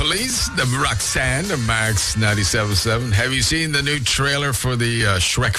Police, the Roxanne, the Max 97.7. Have you seen the new trailer for the Shrek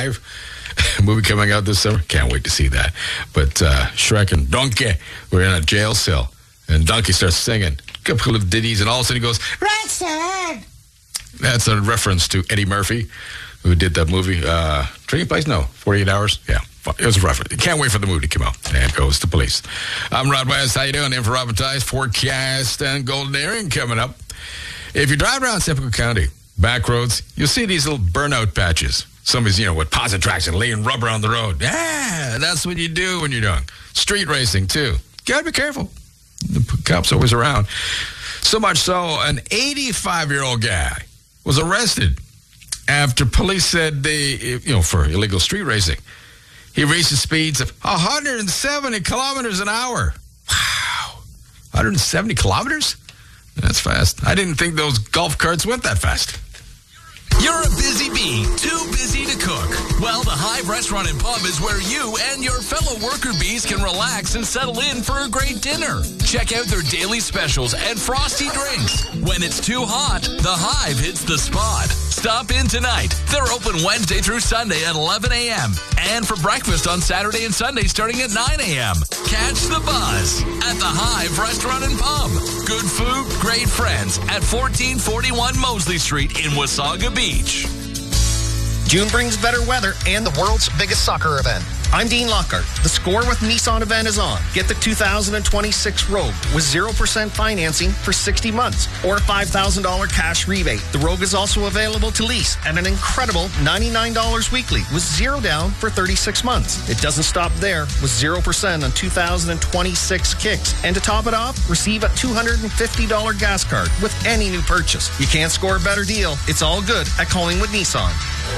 5 movie coming out this summer? Can't wait to see that. But Shrek and Donkey were in a jail cell, and Donkey starts singing a couple of ditties, and all of a sudden he goes, Roxanne! That's a reference to Eddie Murphy, who did that movie, Trading Place? No, 48 Hours? Yeah. It was rough. Can't wait for the movie to come out. And goes to police. I'm Rod West. How you doing? In for Robert Tice, forecast, and golden earring coming up. If you drive around Simcoe County, back roads, you'll see these little burnout patches. Somebody's, with posit tracks and laying rubber on the road. Yeah, that's what you do when you're young. Street racing, too. Gotta be careful. The cops always around. So much so, an 85-year-old guy was arrested after police said they, for illegal street racing. He reached speeds of 170 kilometers an hour. Wow. 170 kilometers? That's fast. I didn't think those golf carts went that fast. You're a busy bee, too busy to cook. Well, the Hive Restaurant and Pub is where you and your fellow worker bees can relax and settle in for a great dinner. Check out their daily specials and frosty drinks. When it's too hot, the Hive hits the spot. Stop in tonight. They're open Wednesday through Sunday at 11 a.m. and for breakfast on Saturday and Sunday starting at 9 a.m. Catch the buzz at the Hive Restaurant and Pub. Good food, great friends at 1441 Mosley Street in Wasaga Beach. June brings better weather and the world's biggest soccer event. I'm Dean Lockhart. The Score with Nissan event is on. Get the 2026 Rogue with 0% financing for 60 months or a $5,000 cash rebate. The Rogue is also available to lease at an incredible $99 weekly with zero down for 36 months. It doesn't stop there with 0% on 2026 Kicks. And to top it off, receive a $250 gas card with any new purchase. You can't score a better deal. It's all good at Collingwood Nissan.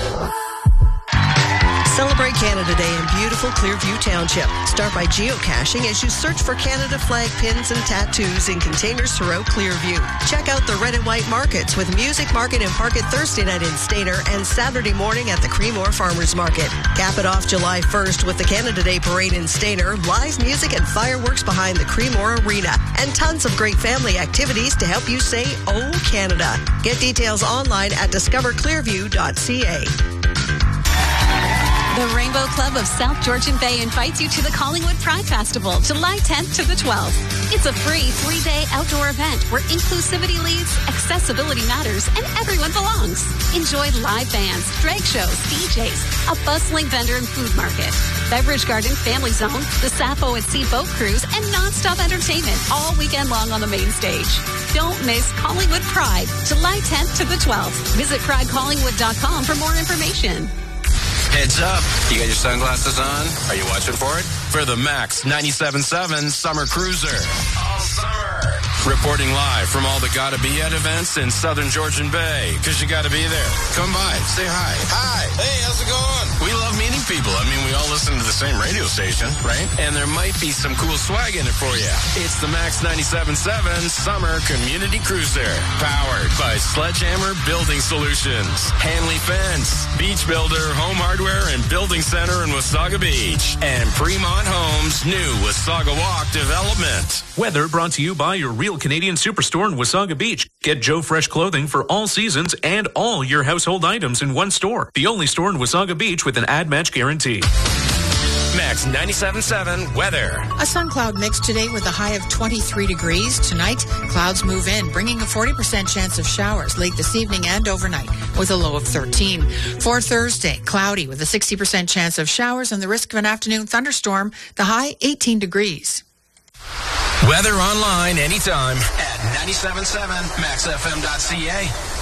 Celebrate Canada Day in beautiful Clearview Township. Start by geocaching as you search for Canada flag pins and tattoos in containers throughout Clearview. Check out the Red and White Markets with Music Market and Park It Thursday night in Stayner and Saturday morning at the Creemore Farmers Market. Cap it off July 1st with the Canada Day Parade in Stayner, live music and fireworks behind the Creemore Arena, and tons of great family activities to help you say, Oh, Canada. Get details online at discoverclearview.ca. The Rainbow Club of South Georgian Bay invites you to the Collingwood Pride Festival, July 10th to the 12th. It's a free 3-day outdoor event where inclusivity leads, accessibility matters, and everyone belongs. Enjoy live bands, drag shows, DJs, a bustling vendor and food market, beverage garden, family zone, the Sappho at Sea boat cruise, and non-stop entertainment all weekend long on the main stage. Don't miss Collingwood Pride, July 10th to the 12th. Visit pridecollingwood.com for more information. Heads up. You got your sunglasses on? Are you watching for it? For the Max 97.7 Summer Cruiser. All summer. Reporting live from all the Gotta Be At events in Southern Georgian Bay. Because you gotta be there. Come by. Say hi. Hi. Hey, how's it going? We love meeting people. I mean, we all listen to the same radio station, right? And there might be some cool swag in it for you. It's the Max 97.7 Summer Community Cruiser. Powered by Sledgehammer Building Solutions. Hanley Fence. Beach Builder, Home Hardware, and Building Center in Wasaga Beach. And Fremont Homes' new Wasaga Walk development. Weather brought to you by your Real Canadian Superstore in Wasaga Beach. Get Joe Fresh clothing for all seasons and all your household items in one store. The only store in Wasaga Beach with an ad match guarantee. Max 97.7 weather. A sun cloud mix today with a high of 23 degrees. Tonight, clouds move in, bringing a 40% chance of showers late this evening and overnight with a low of 13. For Thursday, cloudy with a 60% chance of showers and the risk of an afternoon thunderstorm, the high 18 degrees. Weather online anytime at 97.7maxfm.ca.